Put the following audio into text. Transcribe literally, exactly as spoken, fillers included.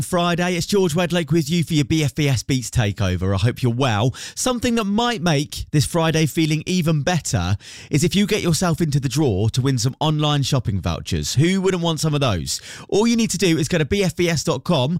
Friday, it's George Wedlake with you for your B F B S Beats Takeover. I hope you're well. Something that might make this Friday feeling even better is if you get yourself into the draw to win some online shopping vouchers. Who wouldn't want some of those? All you need to do is go to b f b s dot com